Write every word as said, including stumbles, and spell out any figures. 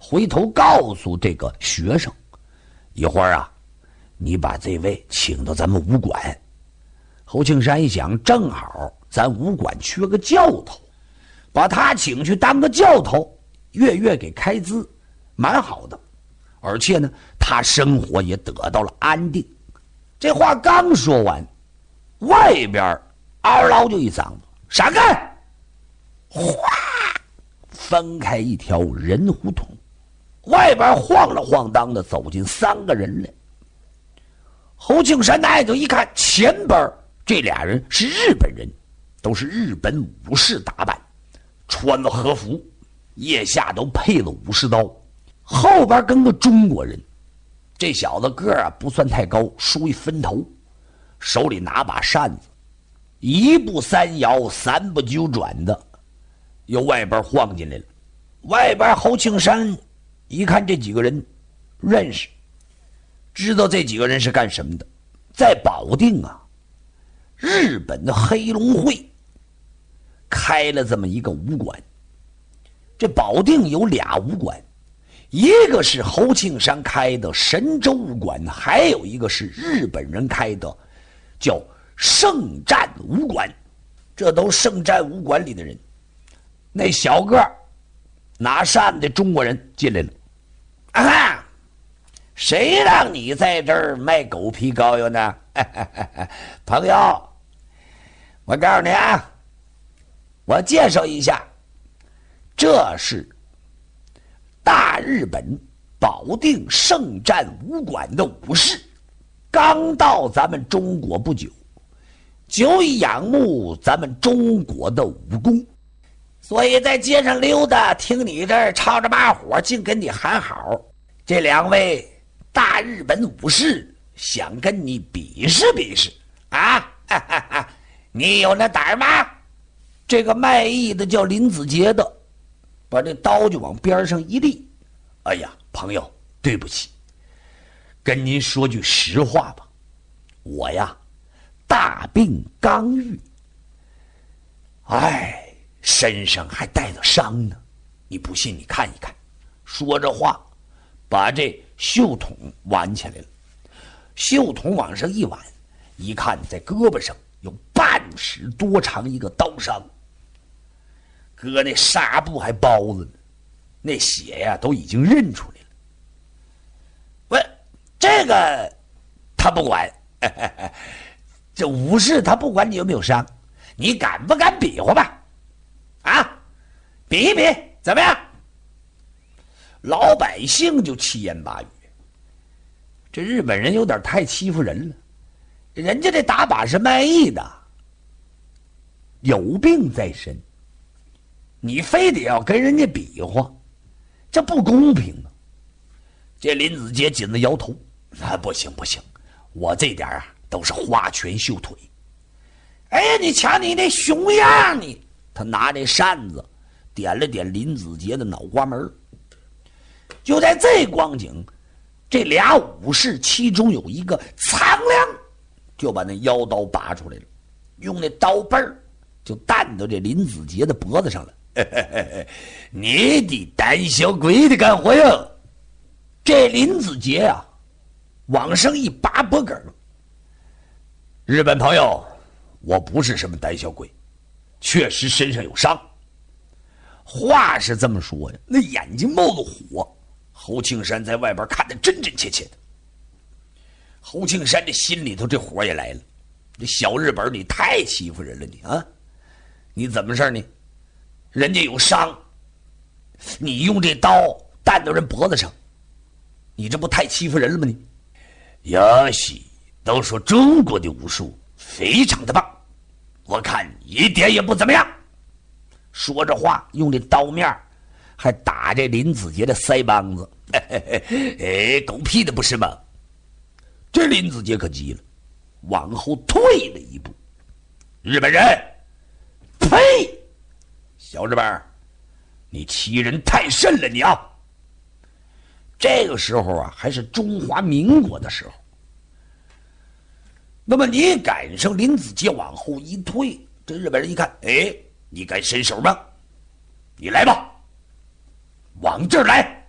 回头告诉这个学生，一会儿啊，你把这位请到咱们武馆。侯庆山一想，正好咱武馆缺个教头，把他请去当个教头，月月给开支，蛮好的。而且呢，他生活也得到了安定。这话刚说完，外边嗷唠就一嗓子：“闪开！”哗，分开一条人胡同，外边晃了晃荡的走进三个人来。侯庆山抬头一看，前边这俩人是日本人，都是日本武士打扮，穿了和服，腋下都配了武士刀。后边跟个中国人，这小子个儿啊不算太高，梳一分头，手里拿把扇子，一步三摇三步九转的由外边晃进来了。外边侯庆山一看这几个人认识，知道这几个人是干什么的。在保定啊，日本的黑龙会开了这么一个武馆。这保定有俩武馆，一个是侯庆山开的神州武馆，还有一个是日本人开的叫圣战武馆。这都圣战武馆里的人。那小个拿扇的中国人进来了：“啊，谁让你在这儿卖狗皮膏药呢？朋友，我告诉你啊，我介绍一下，这是大日本保定圣战武馆的武士，刚到咱们中国不久，久已仰慕咱们中国的武功，所以在街上溜达，听你这儿吵着把火，竟跟你喊好。这两位大日本武士想跟你比试比试啊！哈哈哈，你有那胆吗？”这个卖艺的叫林子杰的，把这刀就往边上一立：“哎呀，朋友，对不起，跟您说句实话吧，我呀大病刚愈，哎，身上还带着伤呢，你不信你看一看。”说着话，把这袖筒挽起来了。袖筒往上一挽，一看在胳膊上有半尺多长一个刀伤，搁那纱布还包着呢，那血呀都已经认出来了。喂，这个他不管，这武士他不管你有没有伤，你敢不敢比划吧？啊，比一比怎么样？老百姓就七言八语。这日本人有点太欺负人了，人家这打靶是卖艺的，有病在身，你非得要跟人家比划，这不公平啊！这林子杰紧着摇头：“啊，不行不行，我这点啊都是花拳绣腿。”哎呀，你瞧你那熊样你！他拿这扇子点了点林子杰的脑瓜门。就在这光景，这俩武士其中有一个苍凉，就把那腰刀拔出来了，用那刀背儿就弹到这林子杰的脖子上了。嘿嘿嘿，你的胆小鬼的干活呀！这林子杰啊，往上一拔脖梗：“日本朋友，我不是什么胆小鬼，确实身上有伤。”话是这么说呀，那眼睛冒着火。侯庆山在外边看得真真切切的。侯庆山这心里头这火也来了，这小日本你太欺负人了你啊！你怎么事呢？人家有伤，你用这刀弹到人脖子上，你这不太欺负人了吗你？也许都说中国的武术非常的棒，我看一点也不怎么样。说着话，用这刀面还打这林子杰的腮帮子。哎，狗屁的不是吗？这林子杰可急了，往后退了一步。日本人，呸！小日本，你欺人太甚了你啊！这个时候啊，还是中华民国的时候。那么你赶上林子杰往后一退，这日本人一看，哎，你敢伸手吗？你来吧，往这儿来！